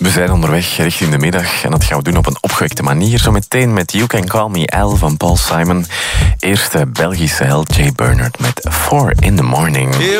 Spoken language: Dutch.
We zijn onderweg richting de middag en dat gaan we doen op een opgewekte manier. Zometeen met You Can Call Me Al van Paul Simon. Eerst de Belgische held Jay Bernard met 4 in the Morning.